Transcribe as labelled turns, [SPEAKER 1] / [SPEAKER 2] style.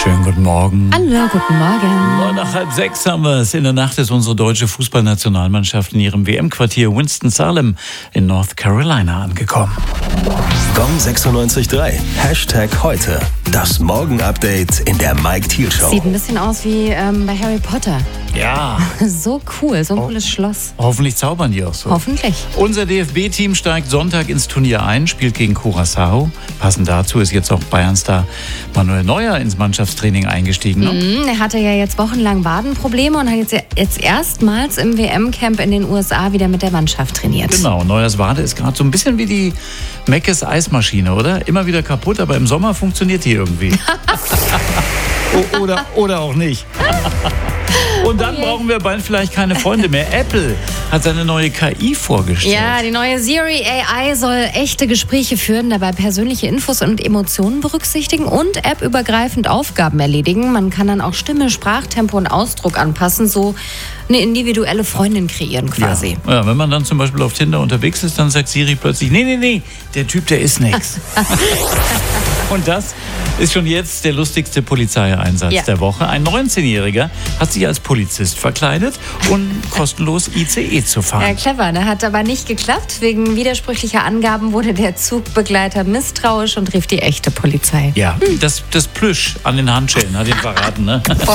[SPEAKER 1] Schönen guten Morgen.
[SPEAKER 2] Hallo, guten Morgen.
[SPEAKER 1] 5:30 haben wir es. In der Nacht ist unsere deutsche Fußballnationalmannschaft in ihrem WM-Quartier Winston-Salem in North Carolina angekommen.
[SPEAKER 3] Gong 96.3. #heute. Das Morgen-Update in der Mike Thiel Show.
[SPEAKER 2] Sieht ein bisschen aus wie bei Harry Potter.
[SPEAKER 1] Ja.
[SPEAKER 2] So cool, so ein cooles Schloss.
[SPEAKER 1] Hoffentlich zaubern die auch so.
[SPEAKER 2] Hoffentlich.
[SPEAKER 1] Unser DFB-Team steigt Sonntag ins Turnier ein, spielt gegen Curaçao. Passend dazu ist jetzt auch Bayern-Star Manuel Neuer ins Mannschaftstraining eingestiegen. Ne?
[SPEAKER 2] Er hatte ja jetzt wochenlang Wadenprobleme und hat jetzt erstmals im WM-Camp in den USA wieder mit der Mannschaft trainiert.
[SPEAKER 1] Genau, Neuers Wade ist gerade so ein bisschen wie die Meckes Eismaschine, oder? Immer wieder kaputt, aber im Sommer funktioniert die irgendwie. oder auch nicht. Und dann brauchen wir bald vielleicht keine Freunde mehr. Apple hat seine neue KI vorgestellt.
[SPEAKER 2] Ja, die neue Siri AI soll echte Gespräche führen, dabei persönliche Infos und Emotionen berücksichtigen und appübergreifend Aufgaben erledigen. Man kann dann auch Stimme, Sprachtempo und Ausdruck anpassen, so eine individuelle Freundin kreieren quasi.
[SPEAKER 1] Ja, wenn man dann zum Beispiel auf Tinder unterwegs ist, dann sagt Siri plötzlich, nee, der Typ, der ist nix. Und das ist schon jetzt der lustigste Polizeieinsatz der Woche. Ein 19-Jähriger hat sich als Polizist verkleidet, um kostenlos ICE zu fahren.
[SPEAKER 2] Ja, clever, ne? Hat aber nicht geklappt. Wegen widersprüchlicher Angaben wurde der Zugbegleiter misstrauisch und rief die echte Polizei.
[SPEAKER 1] Ja, das Plüsch an den Handschellen hat ihn verraten, ne?